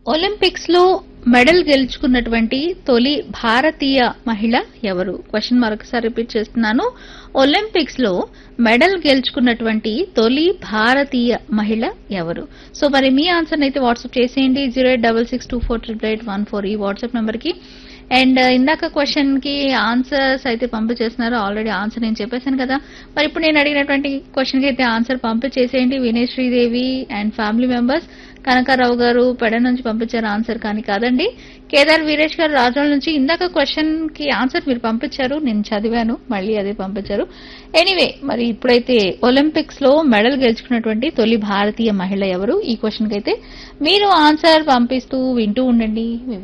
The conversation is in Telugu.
ఒలింపిక్స్ లో మెడల్ గెలుచుకున్నటువంటి తొలి భారతీయ మహిళ ఎవరు? క్వశ్చన్ మరొకసారి రిపీట్ చేస్తున్నాను. ఒలింపిక్స్ లో మెడల్ గెలుచుకున్నటువంటి తొలి భారతీయ మహిళ ఎవరు? సో మరి మీ ఆన్సర్ అయితే వాట్సాప్ చేసేయండి 08662488814 ఈ వాట్సాప్ నంబర్ కి. అండ్ ఇందాక క్వశ్చన్ కి ఆన్సర్స్ అయితే పంపించేస్తున్నారు. ఆల్రెడీ ఆన్సర్ నేను చెప్పేశాను కదా. మరి ఇప్పుడు నేను అడిగినటువంటి క్వశ్చన్ కి అయితే answer పంపించేసేయండి. Vinay Sridevi and family members. Kanakarao గారు పెడ నుంచి పంపించారు ఆన్సర్, కానీ కాదండి. కేదార్ వీరేష్ గారు రాజోల నుంచి ఇందాక క్వశ్చన్ కి ఆన్సర్ మీరు పంపించారు, నేను చదివాను, మళ్ళీ అదే పంపించారు. ఎనీవే, మరి ఇప్పుడైతే ఒలింపిక్స్ లో మెడల్ గెలుచుకున్నటువంటి తొలి భారతీయ మహిళ ఎవరు? ఈ క్వశ్చన్ కి అయితే మీరు ఆన్సర్ పంపిస్తూ వింటూ ఉండండి.